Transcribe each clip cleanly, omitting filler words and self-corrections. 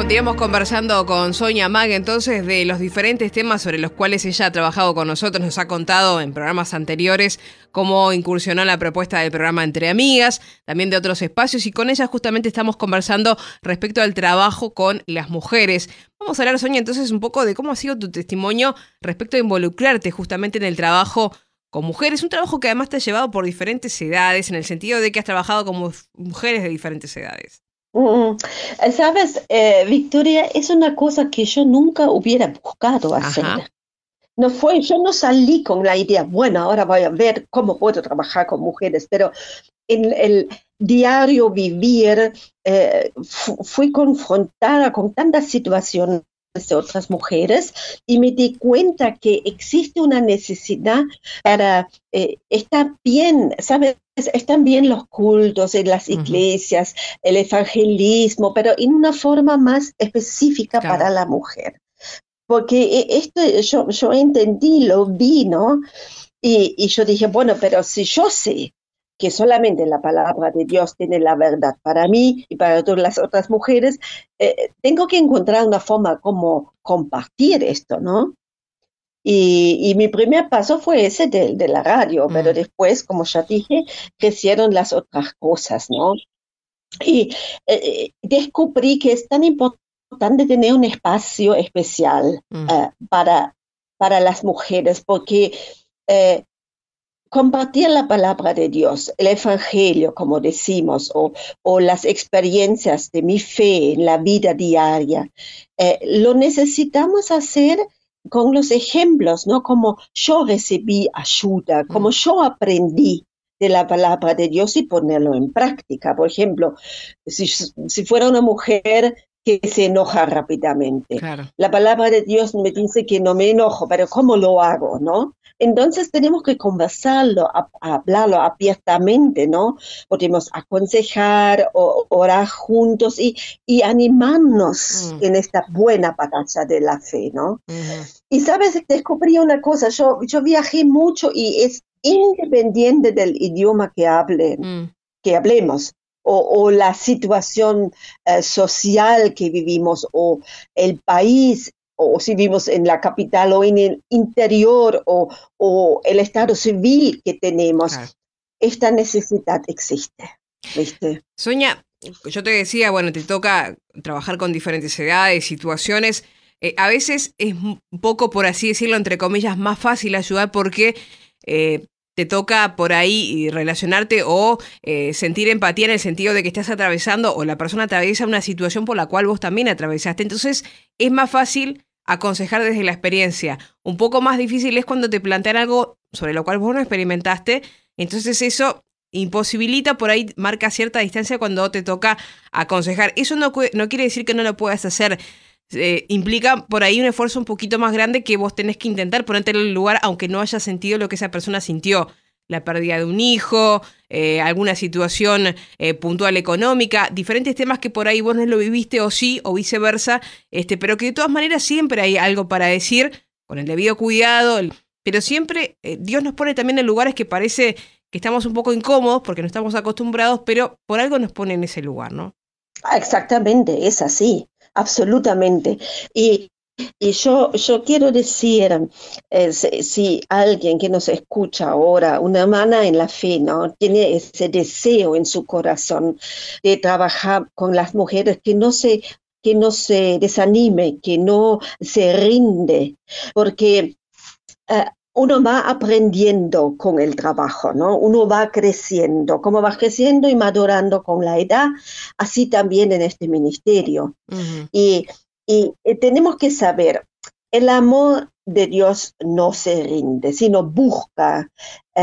Continuamos conversando con Sonia Mag entonces de los diferentes temas sobre los cuales ella ha trabajado con nosotros. Nos ha contado en programas anteriores cómo incursionó en la propuesta del programa Entre Amigas, también de otros espacios, y con ella justamente estamos conversando respecto al trabajo con las mujeres. Vamos a hablar, Sonia, entonces un poco de cómo ha sido tu testimonio respecto a involucrarte justamente en el trabajo con mujeres, un trabajo que además te ha llevado por diferentes edades, en el sentido de que has trabajado con mujeres de diferentes edades. Sabes, Victoria, es una cosa que yo nunca hubiera buscado hacer. Ajá. Yo no salí con la idea, bueno, ahora voy a ver cómo puedo trabajar con mujeres, pero en el diario vivir fui confrontada con tantas situaciones de otras mujeres y me di cuenta que existe una necesidad para estar bien, ¿sabes? Están bien los cultos en las iglesias, el evangelismo, pero en una forma más específica Claro. para la mujer. Porque esto yo entendí, lo vi, ¿no? Y yo dije, bueno, pero si yo sé que solamente la palabra de Dios tiene la verdad para mí y para todas las otras mujeres, tengo que encontrar una forma como compartir esto, ¿no? Y mi primer paso fue ese de la radio, pero después, como ya dije, crecieron las otras cosas, ¿no? Y descubrí que es tan importante tener un espacio especial para las mujeres, porque compartir la palabra de Dios, el evangelio, como decimos, o las experiencias de mi fe en la vida diaria, lo necesitamos hacer con los ejemplos, ¿no? Como yo recibí ayuda, como yo aprendí de la palabra de Dios y ponerlo en práctica. Por ejemplo, si fuera una mujer que se enoja rápidamente, Claro. la palabra de Dios me dice que no me enojo, pero ¿cómo lo hago, no? Entonces tenemos que conversarlo, hablarlo abiertamente, ¿no? Podemos aconsejar o orar juntos y animarnos en esta buena batalla de la fe, ¿no? Y sabes, descubrí una cosa, yo viajé mucho y es independiente del idioma que hablemos, o la situación social que vivimos, o el país, o si vivimos en la capital o en el interior, o el estado civil que tenemos. Claro. Esta necesidad existe, ¿viste? Sonia, yo te decía, bueno, te toca trabajar con diferentes edades, situaciones. A veces es un poco, por así decirlo, entre comillas, más fácil ayudar porque te toca por ahí relacionarte o sentir empatía en el sentido de que estás atravesando o la persona atraviesa una situación por la cual vos también atravesaste. Entonces es más fácil aconsejar desde la experiencia. Un poco más difícil es cuando te plantean algo sobre lo cual vos no experimentaste. Entonces eso imposibilita, por ahí marca cierta distancia cuando te toca aconsejar. Eso no quiere decir que no lo puedas hacer. Implica por ahí un esfuerzo un poquito más grande que vos tenés que intentar ponerte en el lugar aunque no hayas sentido lo que esa persona sintió. La pérdida de un hijo, alguna situación puntual económica, diferentes temas que por ahí vos no lo viviste o sí, o viceversa, pero que de todas maneras siempre hay algo para decir, con el debido cuidado, pero siempre Dios nos pone también en lugares que parece que estamos un poco incómodos porque no estamos acostumbrados, pero por algo nos pone en ese lugar, ¿no? Exactamente, es así, absolutamente. Y yo quiero decir, si alguien que nos escucha ahora, una hermana en la fe, ¿no? Tiene ese deseo en su corazón de trabajar con las mujeres, que no se desanime, que no se rinde, porque uno va aprendiendo con el trabajo, ¿no? Uno va creciendo, como va creciendo y madurando con la edad, así también en este ministerio. Y tenemos que saber, el amor de Dios no se rinde, sino busca.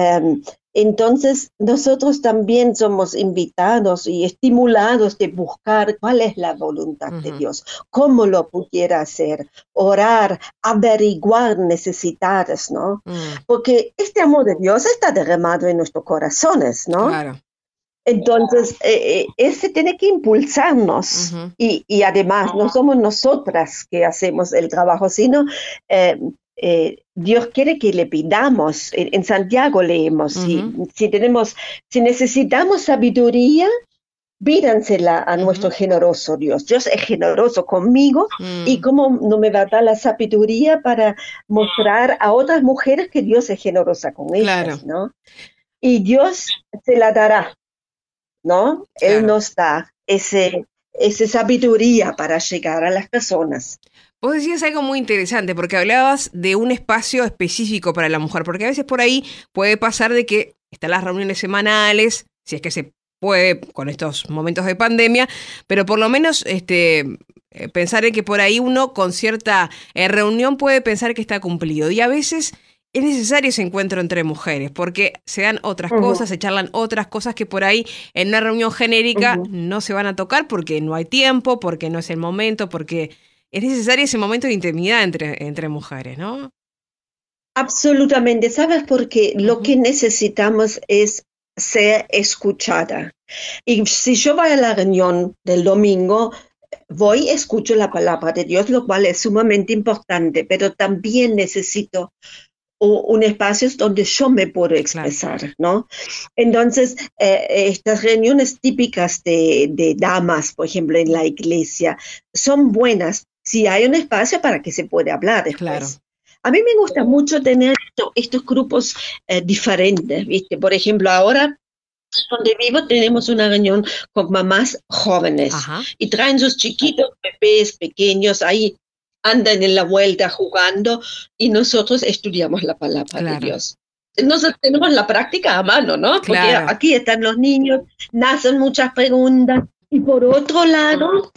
Entonces, nosotros también somos invitados y estimulados de buscar cuál es la voluntad de Dios, cómo lo pudiera hacer, orar, averiguar necesidades, ¿no? Porque este amor de Dios está derramado en nuestros corazones, ¿no? Claro. Entonces, ese tiene que impulsarnos y además no somos nosotras que hacemos el trabajo, sino Dios quiere que le pidamos. En Santiago leemos, si necesitamos sabiduría, pídansela a nuestro generoso Dios. Dios es generoso conmigo y cómo no me va a dar la sabiduría para mostrar a otras mujeres que Dios es generosa con ellas, ¿no? Y Dios se la dará, ¿no? Él nos da esa sabiduría para llegar a las personas. Vos decías algo muy interesante, porque hablabas de un espacio específico para la mujer, porque a veces por ahí puede pasar de que están las reuniones semanales, si es que se puede con estos momentos de pandemia, pero por lo menos pensar en que por ahí uno con cierta reunión puede pensar que está cumplido. Y a veces es necesario ese encuentro entre mujeres, porque se dan otras cosas, se charlan otras cosas que por ahí en una reunión genérica no se van a tocar porque no hay tiempo, porque no es el momento, porque es necesario ese momento de intimidad entre mujeres, ¿no? Absolutamente. ¿Sabes por qué? Lo que necesitamos es ser escuchada. Y si yo voy a la reunión del domingo, voy, escucho la palabra de Dios, lo cual es sumamente importante, pero también necesito un espacio donde yo me puedo expresar, ¿no? Entonces, estas reuniones típicas de damas, por ejemplo, en la iglesia, son buenas si hay un espacio para que se pueda hablar después. Claro. A mí me gusta mucho tener estos grupos diferentes, ¿viste? Por ejemplo, ahora donde vivo tenemos una reunión con mamás jóvenes y traen sus chiquitos bebés pequeños ahí, andan en la vuelta jugando y nosotros estudiamos la palabra de Dios. Nosotros tenemos la práctica a mano, ¿no? Porque aquí están los niños, nacen muchas preguntas y por otro lado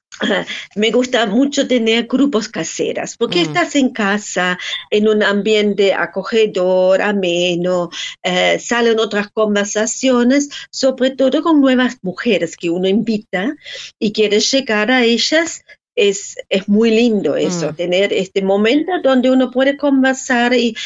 me gusta mucho tener grupos caseras, porque estás en casa, en un ambiente acogedor, ameno, salen otras conversaciones, sobre todo con nuevas mujeres que uno invita y quiere llegar a ellas. Es muy lindo eso, tener este momento donde uno puede conversar y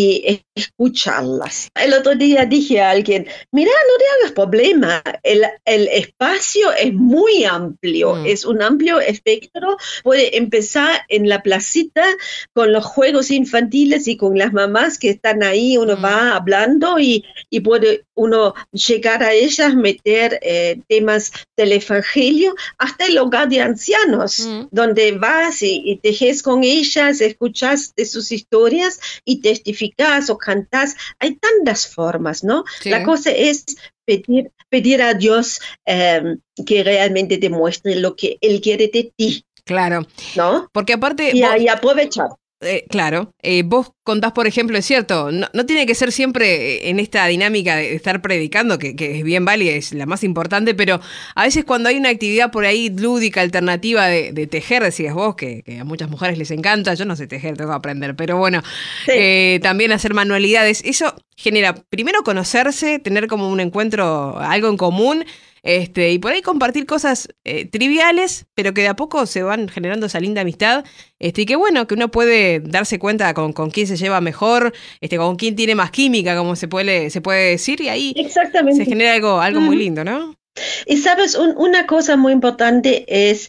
escucharlas. El otro día dije a alguien, mira, no te hagas problema, el espacio es muy amplio, es un amplio espectro, puede empezar en la placita con los juegos infantiles y con las mamás que están ahí, uno va hablando y puede uno llegar a ellas, meter temas del evangelio, hasta el hogar de ancianos, donde vas y tejes con ellas, escuchas de sus historias y testificas o cantás. Hay tantas formas, ¿no? Sí. La cosa es pedir a Dios que realmente te muestre lo que Él quiere de ti. Claro. ¿No? Porque aparte... Y aprovechar. Claro, vos contás, por ejemplo, es cierto, no tiene que ser siempre en esta dinámica de estar predicando, que es bien válida, es la más importante, pero a veces cuando hay una actividad por ahí lúdica, alternativa de tejer, decías vos, que a muchas mujeres les encanta, yo no sé tejer, tengo que aprender, pero bueno, sí. También hacer manualidades, eso genera primero conocerse, tener como un encuentro, algo en común, y por ahí compartir cosas triviales, pero que de a poco se van generando esa linda amistad, y que bueno, que uno puede darse cuenta con quién se lleva mejor, con quién tiene más química, como se puede decir, y ahí se genera algo muy lindo, ¿no? Y sabes, una cosa muy importante es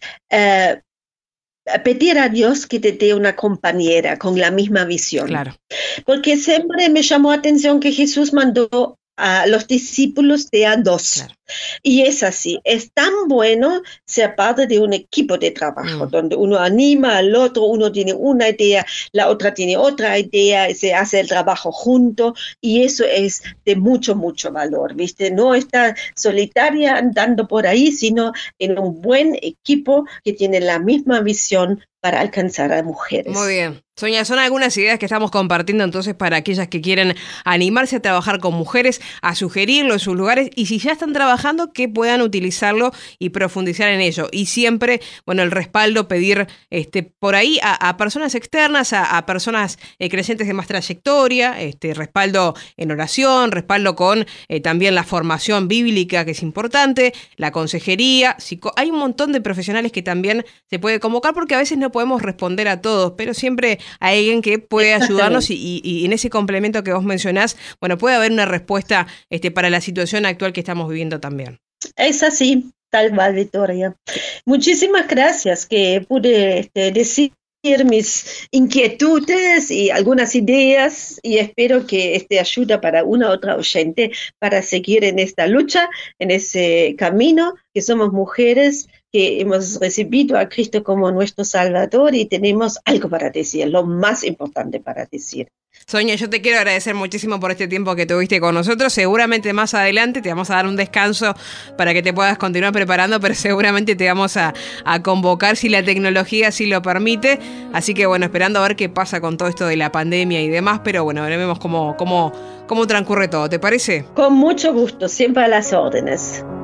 pedir a Dios que te dé una compañera con la misma visión. Claro. Porque siempre me llamó la atención que Jesús mandó a los discípulos de a dos. Claro. Y es así, es tan bueno ser parte de un equipo de trabajo, donde uno anima al otro, uno tiene una idea, la otra tiene otra idea, se hace el trabajo junto, y eso es de mucho, mucho valor, ¿viste? No estar solitaria andando por ahí, sino en un buen equipo que tiene la misma visión para alcanzar a mujeres. Muy bien. Sonia, son algunas ideas que estamos compartiendo entonces para aquellas que quieren animarse a trabajar con mujeres, a sugerirlo en sus lugares y si ya están trabajando que puedan utilizarlo y profundizar en ello. Y siempre, bueno, el respaldo, pedir por ahí a personas externas, a personas creyentes de más trayectoria, respaldo en oración, respaldo con también la formación bíblica que es importante, la consejería, hay un montón de profesionales que también se puede convocar porque a veces no podemos responder a todos, pero siempre hay alguien que puede ayudarnos y en ese complemento que vos mencionás, bueno, puede haber una respuesta para la situación actual que estamos viviendo también. Es así, tal cual, Victoria. Muchísimas gracias que pude decir mis inquietudes y algunas ideas y espero que este ayuda para una otra oyente para seguir en esta lucha, en ese camino, que somos mujeres que hemos recibido a Cristo como nuestro Salvador y tenemos algo para decir, lo más importante para decir. Sonia, yo te quiero agradecer muchísimo por este tiempo que tuviste con nosotros. Seguramente más adelante te vamos a dar un descanso para que te puedas continuar preparando, pero seguramente te vamos a convocar si la tecnología así lo permite. Así que bueno, esperando a ver qué pasa con todo esto de la pandemia y demás, pero bueno, veremos cómo transcurre todo. ¿Te parece? Con mucho gusto, siempre a las órdenes.